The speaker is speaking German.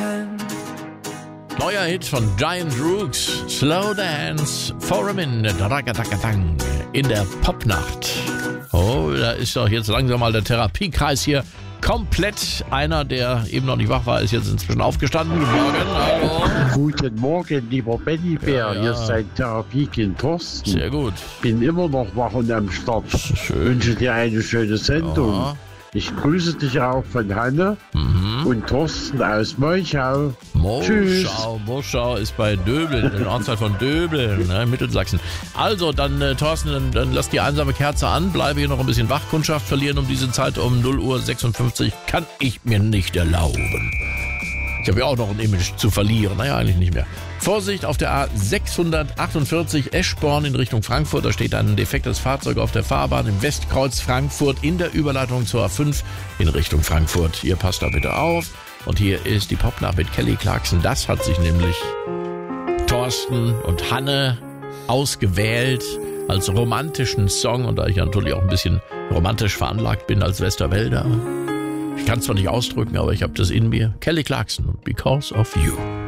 Neuer Hit von Giant Rooks, Slow Dance for a Minute, Raggadaggadang, in der Popnacht. Oh, da ist doch jetzt langsam mal der Therapiekreis hier komplett. Einer, der eben noch nicht wach war, ist jetzt inzwischen aufgestanden. Guten Morgen, hallo. Guten Morgen, lieber Bennybär. Ja. Hier ist dein Therapiekind Thorsten. Sehr gut. Bin immer noch wach und am Start. Schön. Wünsche dir eine schöne Sendung. Ja. Ich grüße dich auch von Hanne und Thorsten aus Molchau. Tschüss. Moschau ist bei Döbeln, in der Ortsteil von Döbeln, ne, Mittelsachsen. Also, dann Thorsten, dann lass die einsame Kerze an, bleibe hier noch ein bisschen wach. Kundschaft verlieren um diese Zeit um 0:56 Uhr kann ich mir nicht erlauben. Ich habe ja auch noch ein Image zu verlieren. Naja, eigentlich nicht mehr. Vorsicht auf der A648 Eschborn in Richtung Frankfurt. Da steht ein defektes Fahrzeug auf der Fahrbahn im Westkreuz Frankfurt in der Überleitung zur A5 in Richtung Frankfurt. Ihr passt da bitte auf. Und hier ist die Popnacht mit Kelly Clarkson. Das hat sich nämlich Thorsten und Hanne ausgewählt als romantischen Song. Und da ich ja natürlich auch ein bisschen romantisch veranlagt bin als Westerwälder, ich kann es zwar nicht ausdrücken, aber ich habe das in mir. Kelly Clarkson und Because of You.